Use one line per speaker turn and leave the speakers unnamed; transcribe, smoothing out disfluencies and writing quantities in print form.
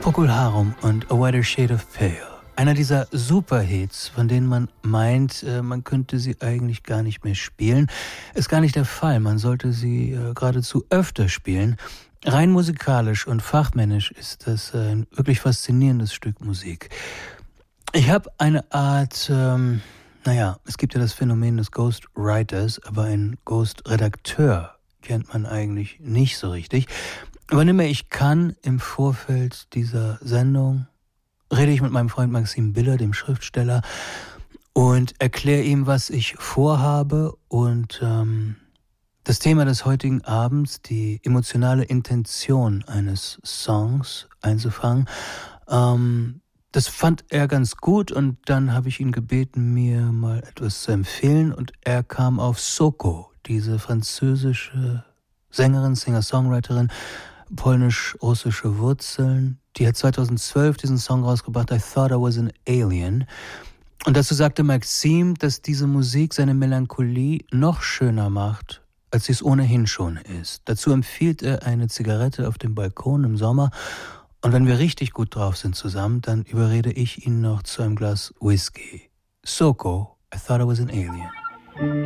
Procol Harum und A Whiter Shade of Pale. Einer dieser Superhits, von denen man meint, man könnte sie eigentlich gar nicht mehr spielen. Ist gar nicht der Fall. Man sollte sie geradezu öfter spielen. Rein musikalisch und fachmännisch ist das ein wirklich faszinierendes Stück Musik. Ich habe eine Art, es gibt ja das Phänomen des Ghostwriters, aber einen Ghostredakteur kennt man eigentlich nicht so richtig. Wann immer ich kann, im Vorfeld dieser Sendung, rede ich mit meinem Freund Maxim Biller, dem Schriftsteller, und erkläre ihm, was ich vorhabe. Und das Thema des heutigen Abends, die emotionale Intention eines Songs einzufangen, das fand er ganz gut. Und dann habe ich ihn gebeten, mir mal etwas zu empfehlen. Und er kam auf Soko, diese französische Sängerin, Singer-Songwriterin, polnisch-russische Wurzeln. Die hat 2012 diesen Song rausgebracht, I Thought I Was an Alien. Und dazu sagte Maxim, dass diese Musik seine Melancholie noch schöner macht, als sie es ohnehin schon ist. Dazu empfiehlt er eine Zigarette auf dem Balkon im Sommer. Und wenn wir richtig gut drauf sind zusammen, dann überrede ich ihn noch zu einem Glas Whisky. Soko, I Thought I Was an Alien.